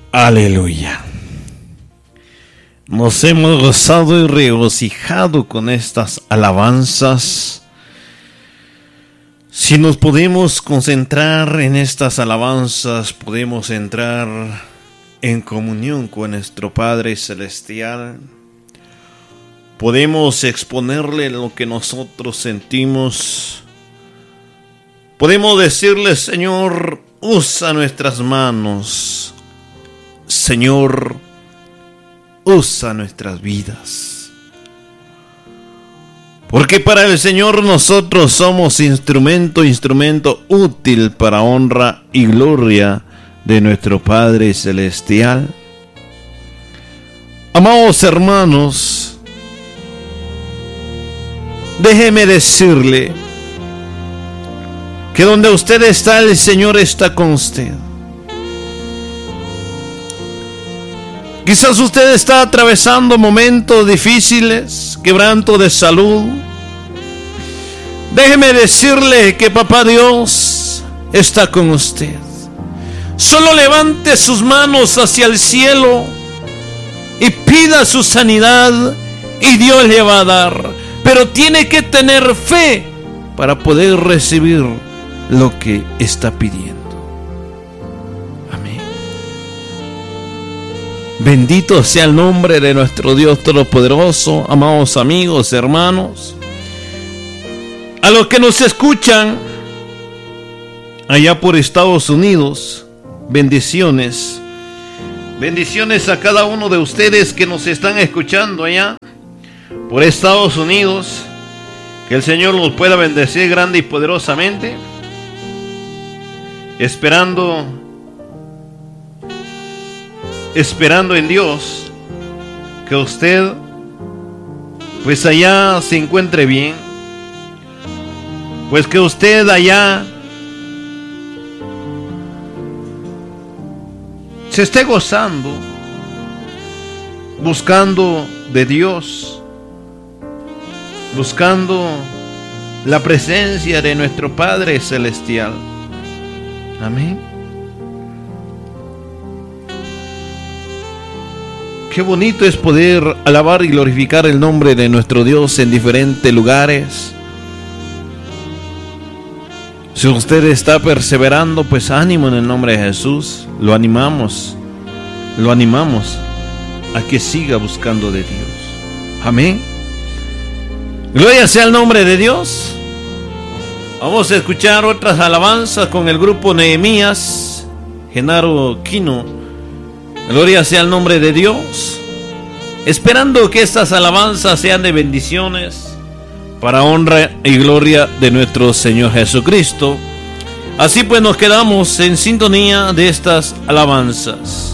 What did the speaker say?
Aleluya. Nos hemos gozado y regocijado con estas alabanzas. Si nos podemos concentrar en estas alabanzas, podemos entrar en comunión con nuestro Padre Celestial. Podemos exponerle lo que nosotros sentimos. Podemos decirle: Señor, usa nuestras manos. Señor, usa nuestras vidas. Porque para el Señor nosotros somos instrumento útil para honra y gloria de nuestro Padre Celestial. Amados hermanos, déjeme decirle que donde usted está, el Señor está con usted. Quizás usted está atravesando momentos difíciles, quebranto de salud. Déjeme decirle que Papá Dios está con usted. Solo levante sus manos hacia el cielo y pida su sanidad y Dios le va a dar. Pero tiene que tener fe para poder recibir lo que está pidiendo. Bendito sea el nombre de nuestro Dios Todopoderoso. Amados amigos, hermanos, a los que nos escuchan allá por Estados Unidos, bendiciones. Bendiciones a cada uno de ustedes que nos están escuchando allá por Estados Unidos. Que el Señor los pueda bendecir grande y poderosamente. Esperando en Dios que usted pues allá se encuentre bien, pues que usted allá se esté gozando, buscando de Dios, buscando la presencia de nuestro Padre Celestial. Amén. Qué bonito es poder alabar y glorificar el nombre de nuestro Dios en diferentes lugares. Si usted está perseverando, pues ánimo en el nombre de Jesús. Lo animamos a que siga buscando de Dios. Amén. Gloria sea el nombre de Dios. Vamos a escuchar otras alabanzas con el grupo Nehemías, Genaro Quino. Gloria sea el nombre de Dios. Esperando que estas alabanzas sean de bendiciones para honra y gloria de nuestro Señor Jesucristo. Así pues nos quedamos en sintonía de estas alabanzas.